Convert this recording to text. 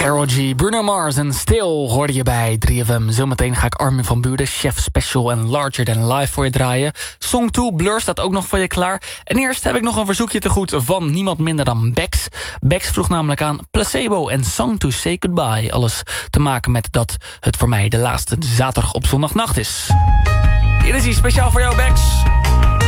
Karol G, Bruno Mars en Still hoorde je bij 3FM. Zometeen ga ik Armin van Buuren, Chef Special en Larger Than Life voor je draaien. Song 2, Blur, staat ook nog voor je klaar. En eerst heb ik nog een verzoekje te goed van niemand minder dan Bex. Bex vroeg namelijk aan Placebo en Song to Say Goodbye. Alles te maken met dat het voor mij de laatste zaterdag op zondagnacht is. Hier is hij speciaal voor jou, Bex.